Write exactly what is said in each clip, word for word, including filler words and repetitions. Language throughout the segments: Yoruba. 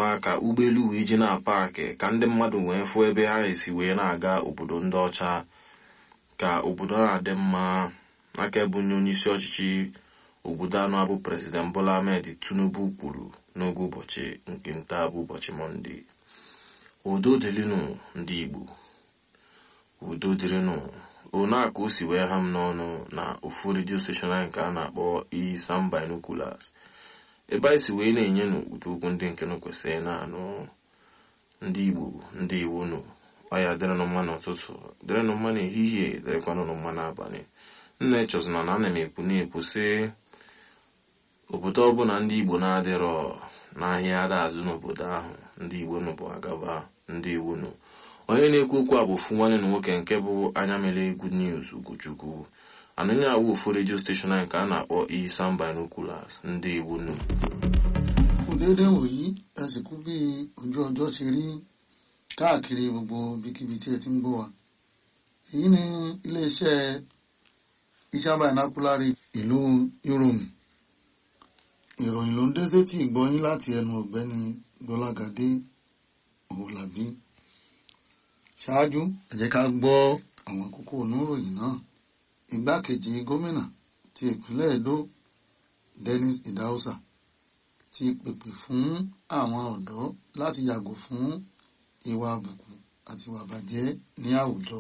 ka ụgbọelu wee ji na paakị ka ndị mmadụ wee fụ ebe ha esi wee na-aga obodo ndị ọcha ka obodo na-adị mma aka bụ onye onyeisi ọchịchị obodo anọ abụ President Bola Ahmed Tinubu kwuru n'oge ụbọchị nke nta bụ ụbọchị Mọnde. Udo dịrịnụ ndị Igbo, udo dịrịnụ. Onu a ka o si wee ha m n'ọnụ na ofu redio steshọn anyị nke a na-akpọ Isam Binoculars, ebe anyị si wee na-enye n'ụdị okwu ndị nke nụ kwesịrị na-anụ. Ndị Igbo, ndị iwunu, ọya dịrịnụ mma n'ụtụtụ, dịrịnụ mma n'ehihie, dịrịkwanụ mma n'abalị. Nna echọzụna na ana m ekwu na-ekwu sị obodo ọbụla ndị Igbo na-adịrọ n'ahịa ada azụ n'obodo ahụ, ndị Igbo nụ bụ agaba. Ndị iwunu, onye na-ekwu okwu a bụ ofu nwanne na nwoke nke bụ anya mere Good News Ugochukwu, anụnye awụ ofu redio steshọn anyị nke a na-akpọ Isam Binoculars. Ndị iwunu, dédé wòyí ẹsìnkú bí ojú ọjọ́ ṣe rí káàkiri gbogbo ibikíbi tí ẹ ti ń gbọ́ wa. Èyí ni iléeṣẹ́ Isam Binoculars ìlú Yorùbá. Ìròyìn ló ń dé sétí ìgbọ́yín láti ẹnu ọ̀gbẹ́ni Gbọ́lágadé Òwòlàbí. Ṣáájú ẹ jẹ́ ká gbọ́ àwọn kókó oníròyìn náà. Igbákejì gómìnà ti ìpínlẹ̀ Edo Dennis Idahosa ti pèpè fún àwọn ọ̀dọ́ láti yàgò fún ìwà àbùkù àti ìwà bàjẹ́ ní àwùjọ.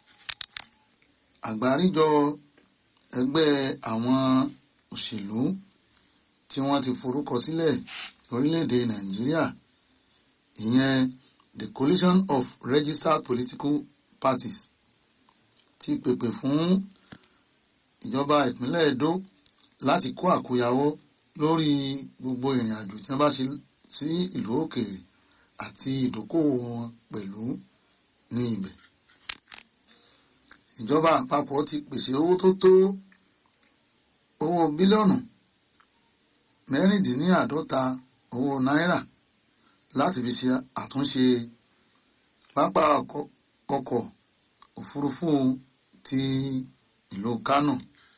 Àgbáríjọ ẹgbẹ́ àwọn òṣèlú tí wọ́n ti forúkọ sílẹ̀ lórílẹ̀‐èdè Nàìjíríà, ìyẹn the Coalition of Registered Political Parties, ti pèpè fún ìjọba ìpínlẹ̀ Edo láti kó àkóyawọ́ lórí gbogbo ìrìn àjò tí wọ́n bá ṣe sí ìlú òkèèrè àti ìdókòwò wọn pẹ̀lú ní ibẹ̀. Ìjọba àpapọ̀ ti pèsè owó tó tó owó bílíọ̀nù mẹ́rìndínláàádọ́ta owó náírà láti fi ṣe àtúnṣe pápá ọkọ̀ òfurufú ti ìlú Kánò.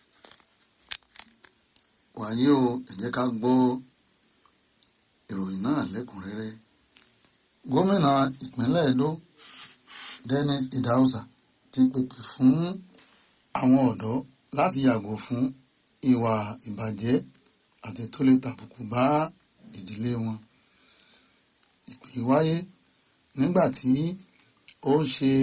Wàyí o, ẹ jẹ́ ká gbọ́ ìròyìn náà lẹ́kùnrẹ́rẹ́. Gómìnà ìpínlẹ̀ Edo Dennis Idahosa ti pèpè fún àwọn ọ̀dọ́ láti yàgò fún ìwà ìbàjẹ́ àti tó lè tàbùkù bá ìdílé wọn. Ìpè wáyé nígbà tí ó ń ṣe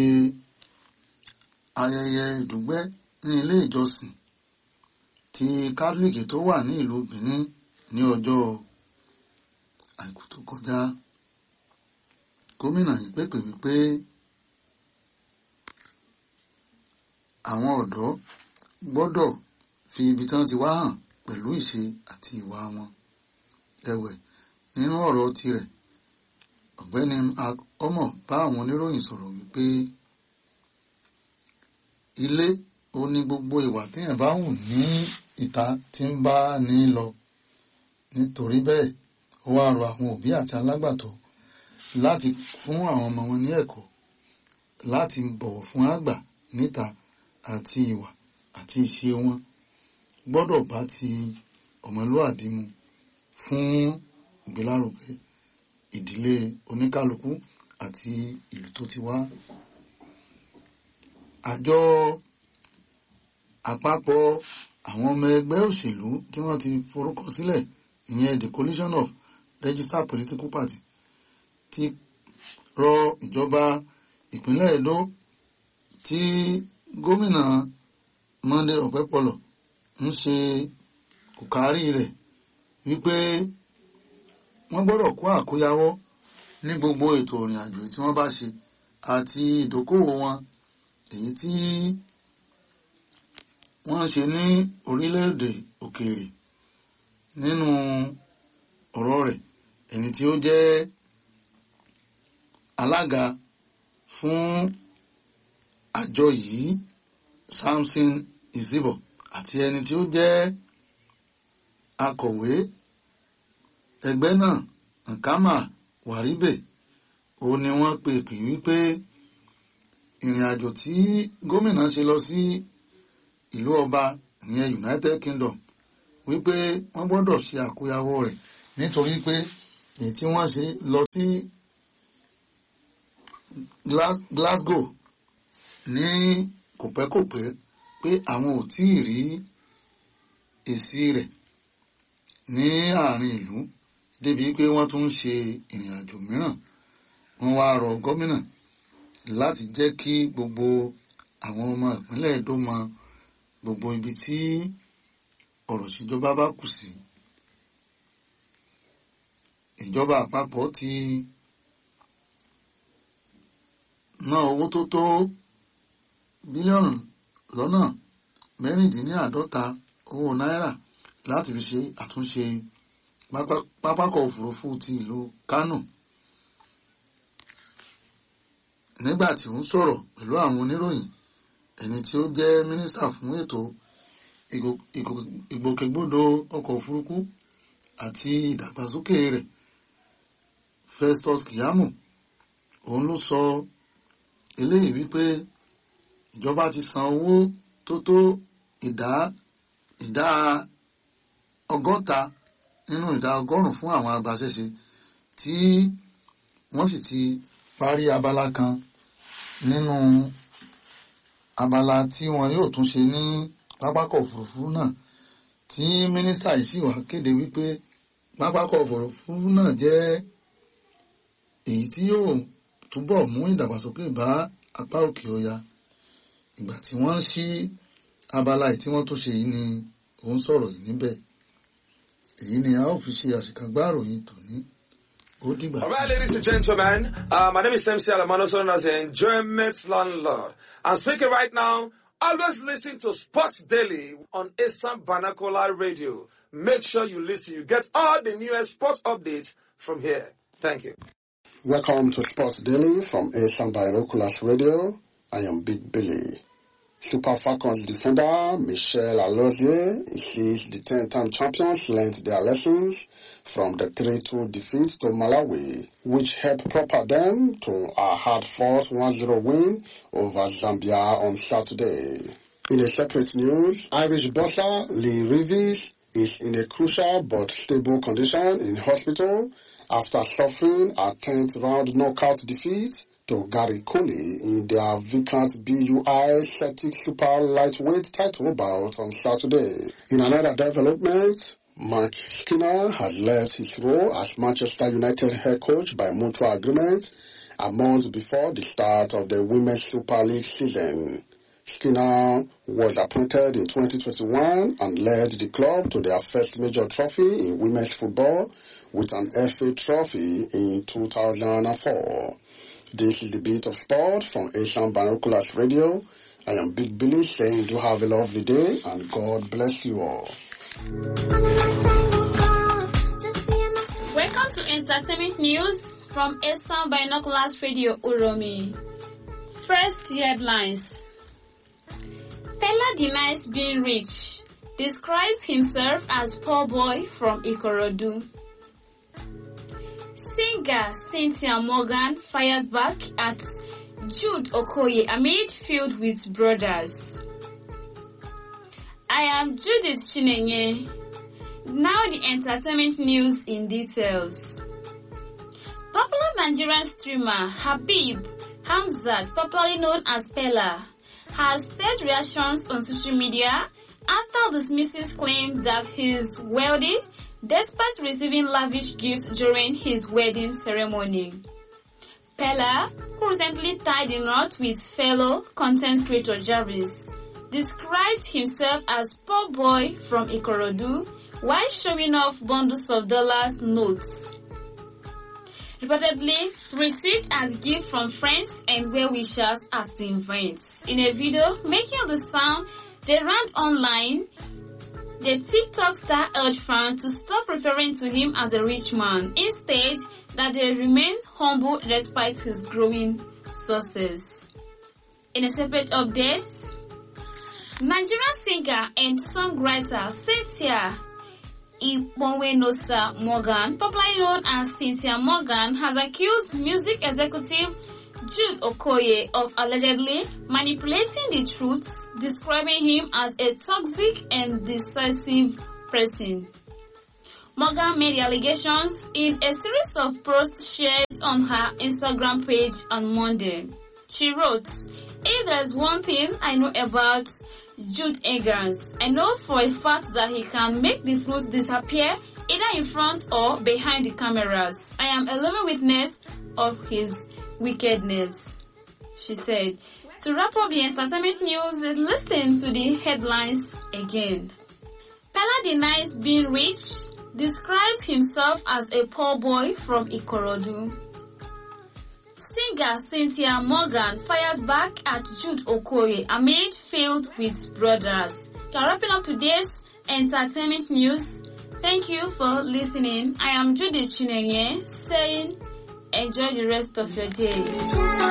ayẹyẹ ìdúgbẹ́ ní ilé ìjọsìn ti Kátólíìkì tó wà ní ìlú Benin ní ọjọ́ Àìkú tó kọjá. Gómìnà yìí pèpè wípé àwọn ọ̀dọ́ gbọ́dọ̀ fi ibi tí wọ́n ti wá hàn pẹ̀lú ìṣe àti ìwà wọn. Ẹ̀wẹ̀, nínú ọ̀rọ̀ tirẹ̀, ọ̀gbẹ́ni Omo bá àwọn oníròyìn sọ̀rọ̀ wípé ilé ó ní gbogbo ìwà téèyàn bá hù ní ìta tí ń bá ní lọ. Nítorí bẹ́ẹ̀, ó wá rọ àwọn òbí àti alágbàtọ́ láti fún àwọn ọmọ wọn ní ẹ̀kọ́ láti bọ̀wọ̀ fún àgbà níta àti ìwà àti ìṣe wọn gbọ́dọ̀ bá ti ọmọlúwàbí mu fún ìgbélárugẹ ìdílé oníkálukú àti ìlú tó ti wá. Àjọ àpapọ̀ àwọn ọmọ ẹgbẹ́ òṣèlú tí wọ́n ti forúkọ sílẹ̀, ìyẹn the Coalition of Registered Political Parties, ti rọ ìjọba ìpínlẹ̀ Edo tí gómìnà Monday Ọ̀pẹ́pọlọ̀ ń ṣe kòkárí rẹ̀ wípé wọ́n gbọ́dọ̀ kó àkóyawọ́ ní gbogbo ètò ìrìn àjò tí wọ́n bá ṣe àti ìdókòwò wọn èyí tí wọ́n ṣe ní orílẹ̀-èdè òkèèrè. Nínú ọ̀rọ̀ rẹ̀, ẹni tí ó jẹ́ alága fún àjọ yìí Samson Izibo àti ẹni tí ó jẹ́ akọ̀wé ẹgbẹ́ náà Nkama Waribe ó ní wọ́n pè pè wípé ìrìn àjò tí gómìnà ṣe lọ sí ìlú ọba ìyẹn United Kingdom wípé wọ́n gbọ́dọ̀ ṣe àkóyawọ́ rẹ̀ nítorí pé èyí tí wọ́n ṣe lọ sí Glasgow ní kòpẹ́kòpẹ́ pé àwọn ò tí ì rí èsì rẹ̀ ní àárín ìlú débi pé wọ́n tún ń ṣe ìrìn àjò mìíràn. Wọ́n wá rọ gómìnà láti jẹ́ kí gbogbo àwọn ọmọ ìpínlẹ̀ Èdó mọ gbogbo ibi tí ọ̀rọ̀ ìṣèjọba bá kù sí. Ìjọba àpapọ̀ ti ná owó tó tó bílíọ̀nù lọ́nà mẹ́rìndínláàádọ́ta owó náírà láti fi ṣe àtúnṣe pápákọ̀ òfurufú ti ìlú Kánò. Nígbà tí ó ń sọ̀rọ̀ pẹ̀lú àwọn oníròyìn, ẹni tí ó jẹ́ mínísítà fún ètò ìgbòkègbodò ọkọ̀ òfurufú àti ìdàgbàsókè rẹ̀, Festus Keyamo, òun ló sọ eléyìí wípé ìjọba ti san owó tó tó ìdá ìdá ọgọ́ta nínú ìdá ọgọ́rùn-ún fún àwọn agbaṣẹ́ṣe tí wọ́n sì ti parí abala kan nínú abala tí wọn yóò tún ṣe ní pápákọ̀ òfurufú náà, tí mínísítà yìí sì wá kéde wípé pápákọ̀ òfurufú náà jẹ́ èyí tí yóò túbọ̀ mú ìdàgbàsókè bá apá òkè ọya. Ìgbà tí wọ́n ṣí abala yìí tí wọ́n tó ṣe yìí ni òun sọ̀rọ̀ yìí níbẹ̀. Èyí ni a ó fi ṣe àṣìkàgbá ìròyìn tòní. Ó dìgbà. All right, ladies and gentlemen, uh, my name is M C Alamano, known as the Enjoyment Landlord. I'm speaking right now. Always listen to Sports Daily on Esan Banakola Radio. Make sure you listen. You get all the newest sports updates from here. Thank you. Welcome to Sports Daily from Esan Banakola Radio. I am Big Billy. Super Falcons defender Michel Alozie says the ten-time champions learned their lessons from the three two defeat to Malawi, which helped propel them to a hard-fought one zero win over Zambia on Saturday. In a separate news, Irish boxer Lee Reeves is in a crucial but stable condition in hospital after suffering a tenth round knockout defeat to Gary Coney in their vacant B U I Celtic Super Lightweight title bout on Saturday. In another development, Mark Skinner has left his role as Manchester United head coach by mutual agreement a month before the start of the Women's Super League season. Skinner was appointed in twenty twenty-one and led the club to their first major trophy in women's football with an F A trophy in two thousand four. This is the Beat of Sport from Asian Binoculars Radio. I am Big Billy saying do have a lovely day and God bless you all. Welcome to Entertainment News from Asian Binoculars Radio Uromi. First headlines. Pella denies being rich, describes himself as poor boy from Ikorodu. Singer Cynthia Morgan fires back at Jude Okoye amid feud with brothers. I am Judith Chinenye. Now the entertainment news in details. Popular Nigerian streamer Habib Hamzat, popularly known as Pella, has stirred reactions on social media after dismissing claims that he is wealthy despite receiving lavish gifts during his wedding ceremony. Pella, who recently tied the knot with fellow content creator Jarvis, described himself as poor boy from Ikorodu while showing off bundles of dollars notes, reportedly received as gifts from friends and well-wishers at the event. In a video making the sound they ran online, the TikTok star urged fans to stop referring to him as a rich man, instead that they remain humble despite his growing success. In a separate update, Nigerian singer and songwriter Cynthia Iponwenosa Morgan, popularly known as Cynthia Morgan, has accused music executive Jude Okoye of allegedly manipulating the truth, describing him as a toxic and decisive person. Morgan made the allegations in a series of posts shared on her Instagram page on Monday. She wrote, "If there's one thing I know about Jude Eggers, I know for a fact that he can make the truth disappear either in front or behind the cameras. I am a living witness of his wickedness," she said. To wrap up the entertainment news, listen to the headlines again. Pella denies being rich, describes himself as a poor boy from Ikorodu. Singer Cynthia Morgan fires back at Jude Okoye amid feud with brothers. So wrapping up today's entertainment news. Thank you for listening. I am Judith Chinenye saying enjoy the rest of your day.